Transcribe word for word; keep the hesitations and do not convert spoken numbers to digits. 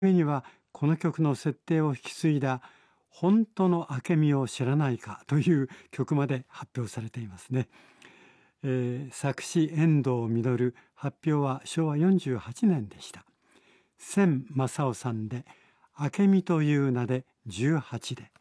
上にはこの曲の設定を引き継いだ本当の明美を知らないかという曲まで発表されていますね。えー作詞遠藤実、発表はしょうわよんじゅうはちねんでした。千正夫さんで「明美という名でじゅうはちで」。